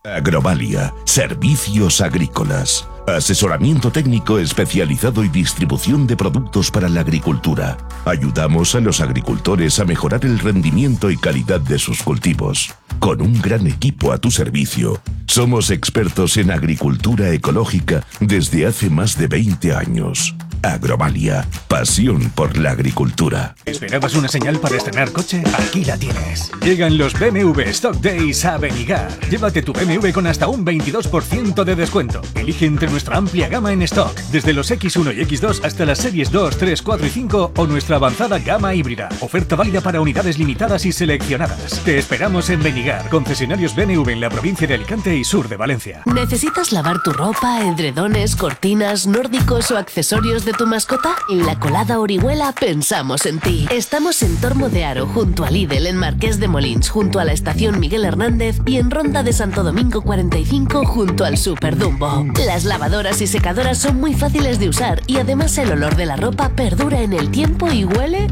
Agrovalia, servicios agrícolas, asesoramiento técnico especializado y distribución de productos para la agricultura. Ayudamos a los agricultores a mejorar el rendimiento y calidad de sus cultivos. Con un gran equipo a tu servicio, somos expertos en agricultura ecológica desde hace más de 20 años. Agrovalia, pasión por la agricultura. ¿Esperabas una señal para estrenar coche? Aquí la tienes. Llegan los BMW Stock Days a Benigar. Llévate tu BMW con hasta un 22% de descuento. Elige entre nuestra amplia gama en stock, desde los X1 y X2 hasta las series 2, 3, 4 y 5 o nuestra avanzada gama híbrida. Oferta válida para unidades limitadas y seleccionadas. Te esperamos en Benigar, concesionarios BMW en la provincia de Alicante y sur de Valencia. ¿Necesitas lavar tu ropa, edredones, cortinas, nórdicos o accesorios de tu mascota? En La Colada Orihuela pensamos en ti. Estamos en Tormo de Aro, junto a Lidl, en Marqués de Molins, junto a la estación Miguel Hernández y en Ronda de Santo Domingo 45, junto al Super Dumbo. Las lavadoras y secadoras son muy fáciles de usar y además el olor de la ropa perdura en el tiempo y huele...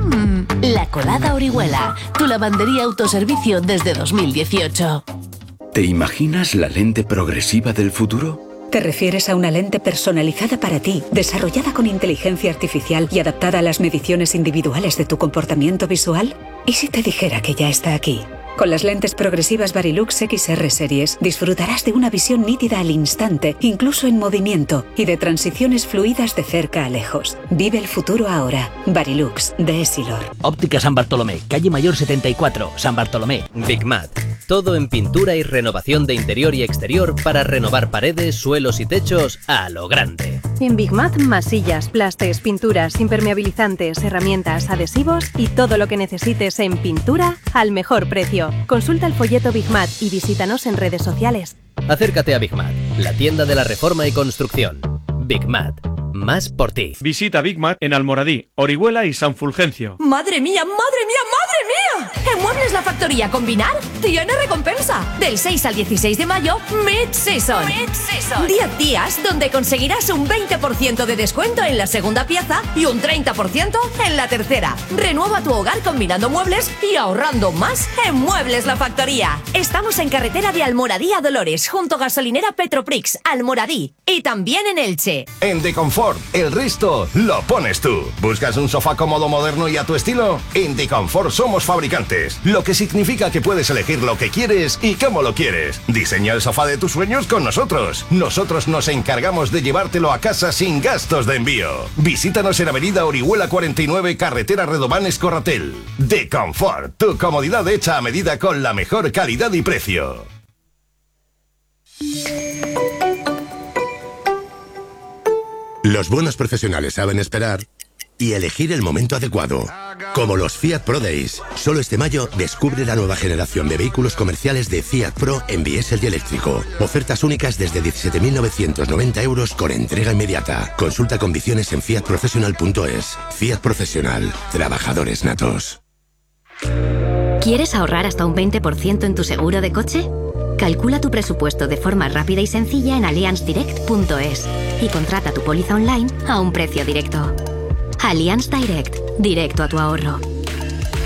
La Colada Orihuela, tu lavandería autoservicio desde 2018. ¿Te imaginas la lente progresiva del futuro? ¿Te refieres a una lente personalizada para ti, desarrollada con inteligencia artificial y adaptada a las mediciones individuales de tu comportamiento visual? ¿Y si te dijera que ya está aquí? Con las lentes progresivas Varilux XR Series disfrutarás de una visión nítida al instante, incluso en movimiento, y de transiciones fluidas de cerca a lejos. Vive el futuro ahora. Varilux, de Essilor. Óptica San Bartolomé, calle Mayor 74, San Bartolomé. Bigmat. Todo en pintura y renovación de interior y exterior para renovar paredes, suelos y techos a lo grande. En Bigmat, masillas, plastes, pinturas, impermeabilizantes, herramientas, adhesivos y todo lo que necesites en pintura al mejor precio. Consulta el folleto Bigmat y visítanos en redes sociales. Acércate a Bigmat, la tienda de la reforma y construcción. Bigmat, más por ti. Visita Bigmat en Almoradí, Orihuela y San Fulgencio. ¡Madre mía, madre mía, madre mía! En Muebles La Factoría Combinar tiene recompensa. Del 6 al 16 de mayo, Mid-Season. 10 días donde conseguirás un 20% de descuento en la segunda pieza y un 30% en la tercera. Renueva tu hogar combinando muebles y ahorrando más en Muebles La Factoría. Estamos en carretera de Almoradí a Dolores, junto a gasolinera Petroprix, Almoradí, y también en Elche. En Deconfort, el resto lo pones tú. ¿Buscas un sofá cómodo, moderno y a tu estilo? En Deconfort somos fabricantes, lo que significa que puedes elegir lo que quieres y cómo lo quieres. Diseña el sofá de tus sueños con nosotros. Nosotros nos encargamos de llevártelo a casa sin gastos de envío. Visítanos en Avenida Orihuela 49, Carretera Redován Escorratel. Deconfort, tu comodidad hecha a medida con la mejor calidad y precio. Los buenos profesionales saben esperar y elegir el momento adecuado. Como los Fiat Pro Days. Solo este mayo descubre la nueva generación de vehículos comerciales de Fiat Pro en diésel y eléctrico. Ofertas únicas desde 17.990 euros con entrega inmediata. Consulta condiciones en fiatprofessional.es. Fiat Profesional. Trabajadores natos. ¿Quieres ahorrar hasta un 20% en tu seguro de coche? Calcula tu presupuesto de forma rápida y sencilla en allianzdirect.es y contrata tu póliza online a un precio directo. Allianz Direct, directo a tu ahorro.